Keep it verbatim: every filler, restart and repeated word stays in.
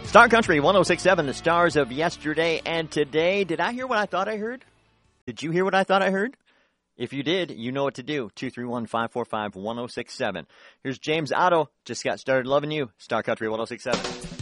Star Country one oh six point seven, the stars of yesterday and today. Did I hear what I thought I heard? Did you hear what I thought I heard? If you did, you know what to do. two three one, five four five, one oh six seven. Here's James Otto. Just got started loving you. Star Country one oh six point seven.